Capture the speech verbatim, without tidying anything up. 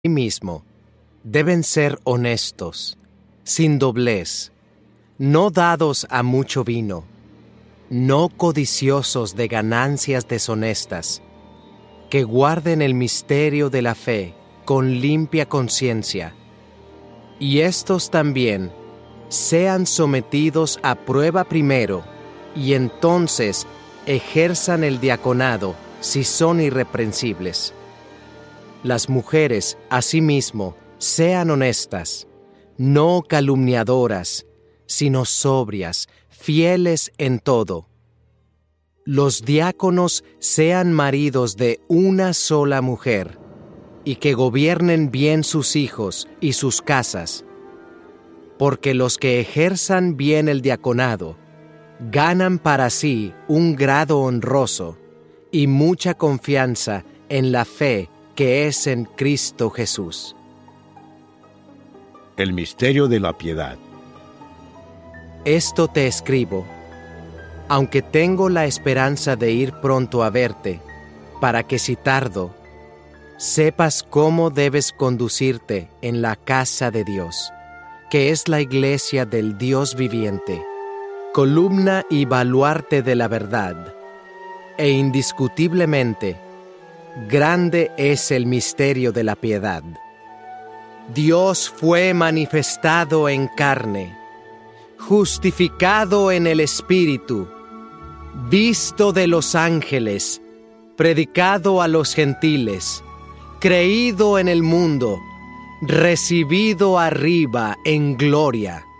mismo, deben ser honestos, sin doblez, no dados a mucho vino, no codiciosos de ganancias deshonestas, que guarden el misterio de la fe con limpia conciencia, y estos también sean sometidos a prueba primero, y entonces ejerzan el diaconado si son irreprensibles. Las mujeres, asimismo, sean honestas, no calumniadoras, sino sobrias, fieles en todo. Los diáconos sean maridos de una sola mujer, y que gobiernen bien sus hijos y sus casas, porque los que ejerzan bien el diaconado ganan para sí un grado honroso y mucha confianza en la fe que es en Cristo Jesús. El misterio de la piedad. Esto te escribo, aunque tengo la esperanza de ir pronto a verte, para que si tardo, sepas cómo debes conducirte en la casa de Dios, que es la iglesia del Dios viviente, columna y baluarte de la verdad, e indiscutiblemente, grande es el misterio de la piedad. Dios fue manifestado en carne, justificado en el Espíritu, visto de los ángeles, predicado a los gentiles, creído en el mundo, recibido arriba en gloria.